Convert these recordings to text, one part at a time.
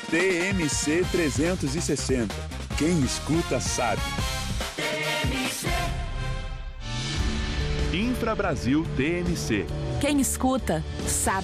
TMC 360. Quem escuta sabe. Infra Brasil TMC. Quem escuta sabe.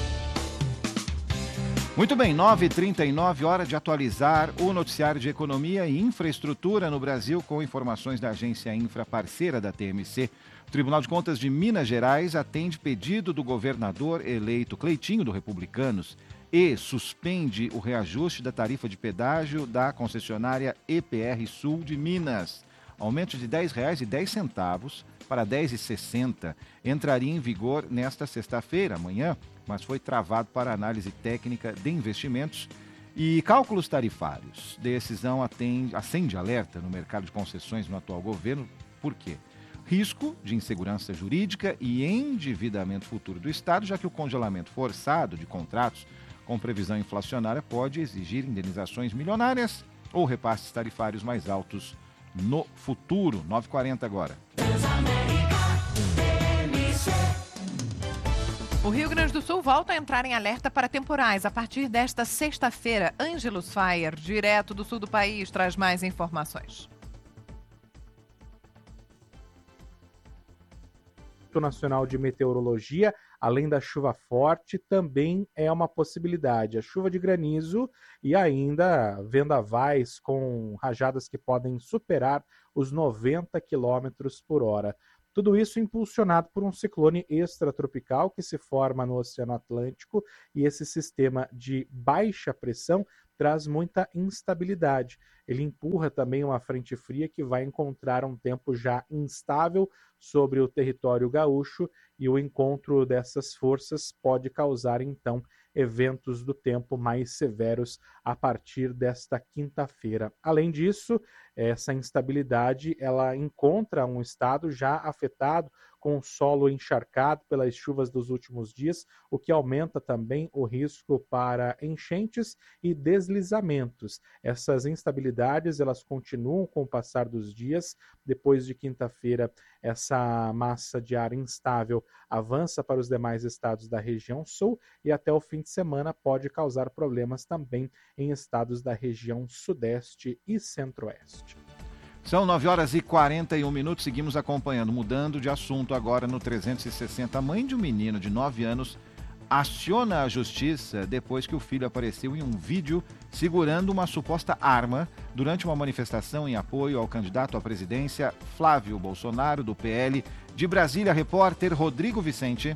Muito bem, 9h39, hora de atualizar o noticiário de economia e infraestrutura no Brasil com informações da agência Infra, parceira da TMC. O Tribunal de Contas de Minas Gerais atende pedido do governador eleito Cleitinho, do Republicanos, e suspende o reajuste da tarifa de pedágio da concessionária EPR Sul de Minas. Aumento de R$ 10,10 para R$ 10,60 entraria em vigor nesta sexta-feira, amanhã, mas foi travado para análise técnica de investimentos e cálculos tarifários. Decisão acende alerta no mercado de concessões no atual governo. Por quê? Risco de insegurança jurídica e endividamento futuro do Estado, já que o congelamento forçado de contratos com previsão inflacionária pode exigir indenizações milionárias ou repasses tarifários mais altos no futuro. 9h40 agora. O Rio Grande do Sul volta a entrar em alerta para temporais a partir desta sexta-feira. Ângelos Faier, direto do sul do país, traz mais informações. O Nacional de Meteorologia, além da chuva forte, também é uma possibilidade. A chuva de granizo e ainda vendavais com rajadas que podem superar os 90 km por hora. Tudo isso impulsionado por um ciclone extratropical que se forma no Oceano Atlântico, e esse sistema de baixa pressão traz muita instabilidade. Ele empurra também uma frente fria que vai encontrar um tempo já instável sobre o território gaúcho, e o encontro dessas forças pode causar, então, eventos do tempo mais severos a partir desta quinta-feira. Além disso, essa instabilidade ela encontra um estado já afetado com o solo encharcado pelas chuvas dos últimos dias, o que aumenta também o risco para enchentes e deslizamentos. Essas instabilidades elas continuam com o passar dos dias. Depois de quinta-feira, essa massa de ar instável avança para os demais estados da região sul e até o fim de semana pode causar problemas também em estados da região sudeste e centro-oeste. São 9h41, seguimos acompanhando. Mudando de assunto agora no 360. A mãe de um menino de 9 anos aciona a justiça depois que o filho apareceu em um vídeo segurando uma suposta arma durante uma manifestação em apoio ao candidato à presidência Flávio Bolsonaro, do PL. De Brasília, repórter Rodrigo Vicente.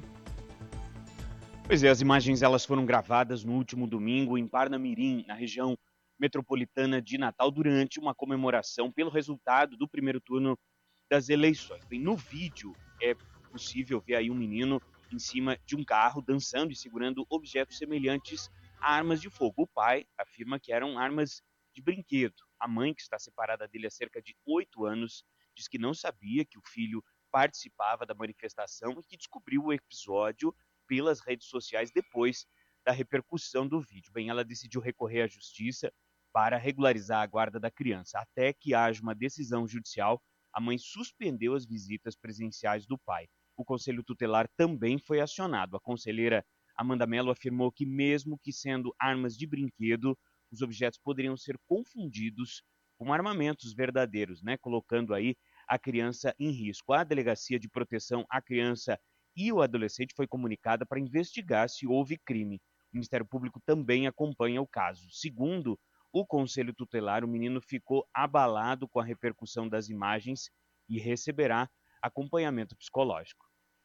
Pois é, as imagens elas foram gravadas no último domingo em Parnamirim, na região metropolitana de Natal, durante uma comemoração pelo resultado do primeiro turno das eleições. Bem, no vídeo é possível ver aí um menino em cima de um carro dançando e segurando objetos semelhantes a armas de fogo. O pai afirma que eram armas de brinquedo. A mãe, que está separada dele há cerca de 8 anos, diz que não sabia que o filho participava da manifestação e que descobriu o episódio pelas redes sociais depois da repercussão do vídeo. Bem, ela decidiu recorrer à justiça para regularizar a guarda da criança. Até que haja uma decisão judicial, a mãe suspendeu as visitas presenciais do pai. O Conselho Tutelar também foi acionado. A conselheira Amanda Mello afirmou que, mesmo que sendo armas de brinquedo, os objetos poderiam ser confundidos com armamentos verdadeiros, colocando aí a criança em risco. A Delegacia de Proteção à Criança e o Adolescente foi comunicada para investigar se houve crime. O Ministério Público também acompanha o caso. Segundo o Conselho Tutelar, o menino ficou abalado com a repercussão das imagens e receberá acompanhamento psicológico.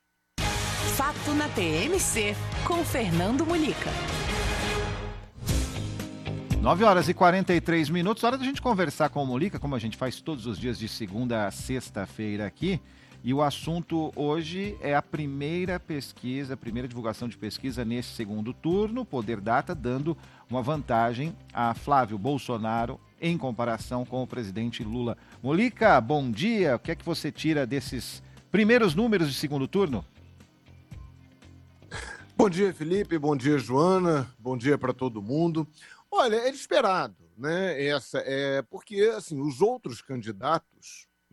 Fato na TMC, com Fernando Mulica. 9h43, hora da gente conversar com o Mulica, como a gente faz todos os dias de segunda a sexta-feira aqui. E o assunto hoje é a primeira pesquisa, a primeira divulgação de pesquisa nesse segundo turno, Poder Data, dando uma vantagem a Flávio Bolsonaro em comparação com o presidente Lula. Mulica, bom dia. O que é que você tira desses primeiros números de segundo turno? Bom dia, Felipe. Bom dia, Joana. Bom dia para todo mundo. Olha, é esperado, né? Porque assim, os outros candidatos,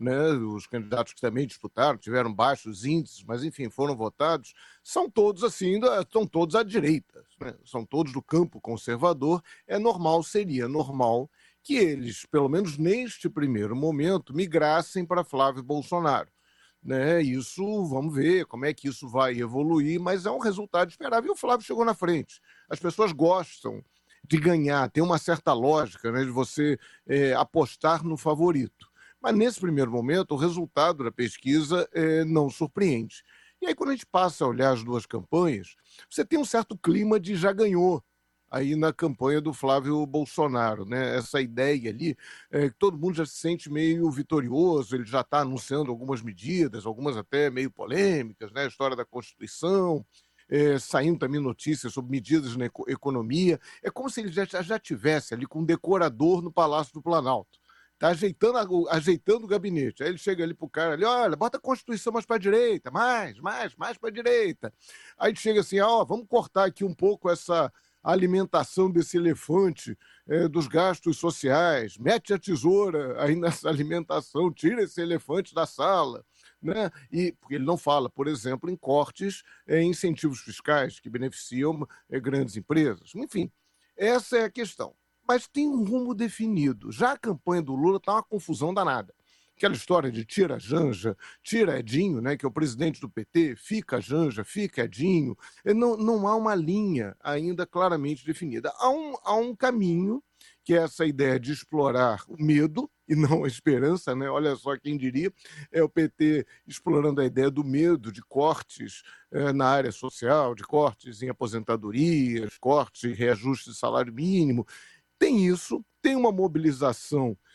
né, os candidatos que também disputaram, tiveram baixos índices, mas enfim, foram votados, são todos assim, estão todos à direita, né? São todos do campo conservador. Seria normal que eles, pelo menos neste primeiro momento, migrassem para Flávio Bolsonaro, né? Isso, vamos ver como é que isso vai evoluir, mas é um resultado esperável. E o Flávio chegou na frente. As pessoas gostam de ganhar, tem uma certa lógica, né, de você apostar no favorito. Mas nesse primeiro momento, o resultado da pesquisa não surpreende. E aí, quando a gente passa a olhar as duas campanhas, você tem um certo clima de já ganhou aí na campanha do Flávio Bolsonaro, né? Essa ideia ali, que todo mundo já se sente meio vitorioso, ele já está anunciando algumas medidas, algumas até meio polêmicas, né? A história da Constituição, saindo também notícias sobre medidas na economia. É como se ele já tivesse ali com um decorador no Palácio do Planalto. Está ajeitando o gabinete. Aí ele chega ali pro cara, ali, olha, bota a Constituição mais para a direita, mais para a direita. Aí ele chega assim, vamos cortar aqui um pouco essa alimentação desse elefante dos gastos sociais, mete a tesoura aí nessa alimentação, tira esse elefante da sala. Né? Porque ele não fala, por exemplo, em cortes em incentivos fiscais que beneficiam grandes empresas. Enfim, essa é a questão. Mas tem um rumo definido. Já a campanha do Lula está uma confusão danada. Aquela história de tira Janja, tira Edinho, né, que é o presidente do PT, fica Janja, fica Edinho. Não há uma linha ainda claramente definida. Há um caminho, que é essa ideia de explorar o medo e não a esperança, né? Olha só quem diria, é o PT explorando a ideia do medo de cortes na área social, de cortes em aposentadorias, cortes em reajuste de salário mínimo. Tem isso, tem uma mobilização